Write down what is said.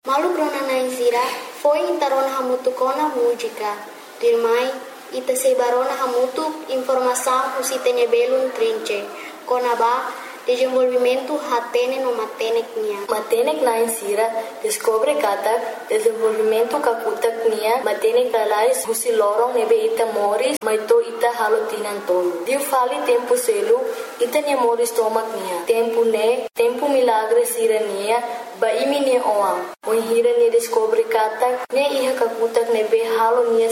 Malu brona naizira foi intarona hamutu kona música. Dirmai ita sebarona hamutu informação usitene belum trinche. Kona ba desenvolvimento hatene no matenek nia. Matenek naizira descobre kata desenvolvimento kakutak nia matenek alais husi lorong nebe ita moris maito ita halo tinan tolo. Diu fali tempo selu ita nia moris tomak nia. Tempo milagre sira nia ba imi nia oam. Hira nia descobre kata ne iha kakutak nebe halo nia